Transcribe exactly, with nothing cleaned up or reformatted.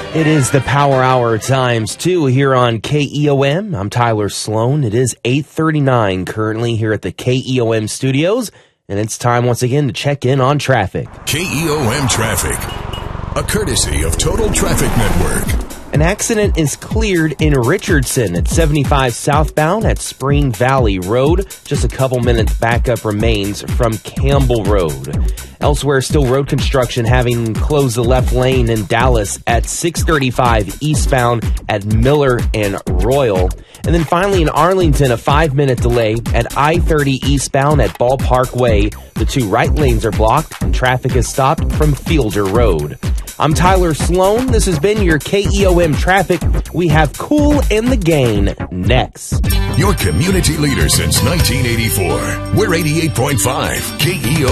It is the Power Hour times two here on K E O M. I'm Tyler Sloan. It is eight thirty-nine currently here at the K E O M studios, and it's time once again to check in on traffic. K E O M Traffic, a courtesy of Total Traffic Network. An accident is cleared in Richardson at seventy-five southbound at Spring Valley Road. Just a couple minutes backup remains from Campbell Road. Elsewhere, still road construction having closed the left lane in Dallas at six thirty-five eastbound at Miller and Royal. And then finally in Arlington, a five-minute delay at I thirty eastbound at Ballpark Way. The two right lanes are blocked and traffic is stopped from Fielder Road. I'm Tyler Sloan. This has been your K E O M Traffic. We have Kool and the Gang next. Your community leader since nineteen eighty-four. We're eighty-eight point five K E O M.